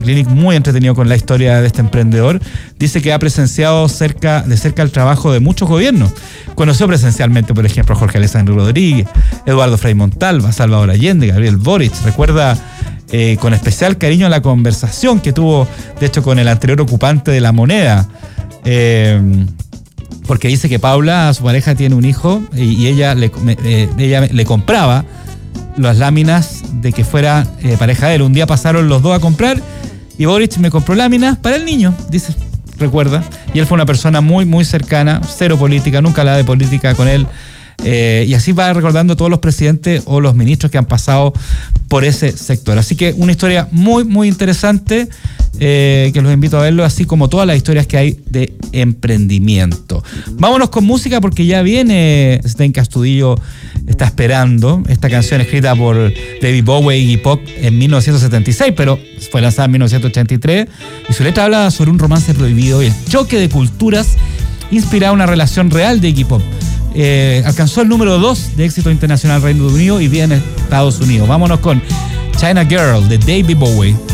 Clinic, muy entretenido con la historia de este emprendedor. Dice que ha presenciado de cerca el trabajo de muchos gobiernos. Conoció presencialmente, por ejemplo, a Jorge Alessandro Rodríguez, Eduardo Frei Montalva, Salvador Allende, Gabriel Boric. Recuerda con especial cariño la conversación que tuvo, de hecho, con el anterior ocupante de La Moneda. Porque dice que Paula, su pareja, tiene un hijo y ella le compraba las láminas de que fuera pareja de él. Un día pasaron los dos a comprar y Boric me compró láminas para el niño, dice, recuerda. Y él fue una persona muy, muy cercana, cero política, nunca hablaba de política con él. Y así va recordando todos los presidentes o los ministros que han pasado por ese sector. Así que una historia muy, muy interesante, que los invito a verlo, así como todas las historias que hay de emprendimiento. Vámonos con música porque ya viene Zdenka Astudillo, está esperando esta canción escrita por David Bowie y Iggy Pop en 1976, pero fue lanzada en 1983, y su letra habla sobre un romance prohibido y el choque de culturas inspirado en una relación real de Iggy Pop. Alcanzó el número 2 de éxito internacional Reino Unido y viene Estados Unidos. Vámonos con China Girl de David Bowie.